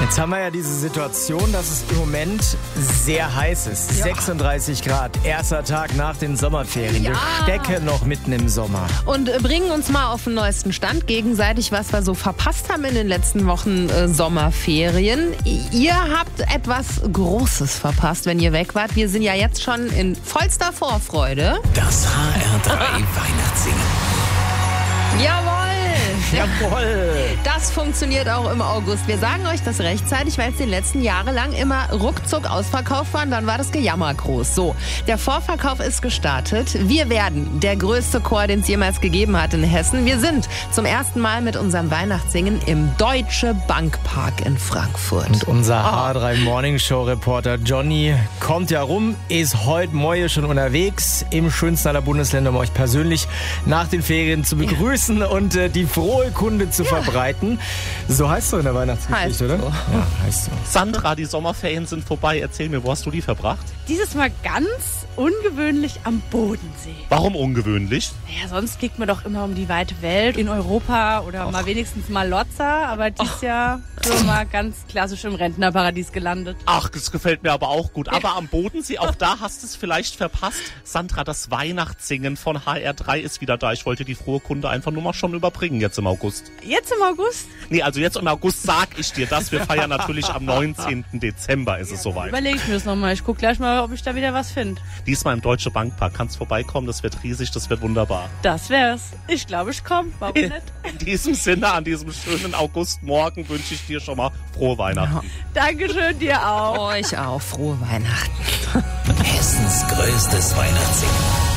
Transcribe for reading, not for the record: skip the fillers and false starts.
Jetzt haben wir ja diese Situation, dass es im Moment sehr heiß ist. Ja. 36 Grad, erster Tag nach den Sommerferien. Wir stecken noch mitten im Sommer. Und bringen uns mal auf den neuesten Stand gegenseitig, was wir so verpasst haben in den letzten Wochen Sommerferien. Ihr habt etwas Großes verpasst, wenn ihr weg wart. Wir sind ja jetzt schon in vollster Vorfreude. Das HR3 Weihnachtssingen. Jawohl! Jawohl! Das funktioniert auch im August. Wir sagen euch das rechtzeitig, weil es die letzten Jahre lang immer ruckzuck ausverkauft war und dann war das Gejammer groß. So, der Vorverkauf ist gestartet. Wir werden der größte Chor, den es jemals gegeben hat in Hessen. Wir sind zum ersten Mal mit unserem Weihnachtssingen im Deutsche Bankpark in Frankfurt. Und unser HR3 Morning Show Reporter Johnny kommt ja rum, ist heute Morgen schon unterwegs im schönsten aller Bundesländer, um euch persönlich nach den Ferien zu begrüßen und die frohe Kunde zu verbreiten. So heißt du in der Weihnachtsgeschichte, oder? So. Ja, heißt so. Sandra, die Sommerferien sind vorbei. Erzähl mir, wo hast du die verbracht? Dieses Mal ganz ungewöhnlich am Bodensee. Warum ungewöhnlich? Ja, sonst fliegt man doch immer um die weite Welt, in Europa oder mal wenigstens mal Lotza. Aber dieses Jahr sind wir mal ganz klassisch im Rentnerparadies gelandet. Ach, das gefällt mir aber auch gut. Aber am Bodensee, auch da hast du es vielleicht verpasst. Sandra, das Weihnachtssingen von HR3 ist wieder da. Ich wollte die frohe Kunde einfach nur mal schon überbringen jetzt im August. Jetzt im August? Nee, also jetzt im August sag ich dir das. Wir feiern natürlich am 19. Dezember ist es soweit. Überlege ich mir das nochmal. Ich gucke gleich mal, ob ich da wieder was finde. Diesmal im Deutsche Bankpark. Kannst vorbeikommen, das wird riesig, das wird wunderbar. Das wär's. Ich glaube, ich komme. Warum nicht? In diesem Sinne, an diesem schönen Augustmorgen wünsche ich dir schon mal frohe Weihnachten. Dankeschön, dir auch. Euch auch. Frohe Weihnachten. Hessens größtes Weihnachtssingen.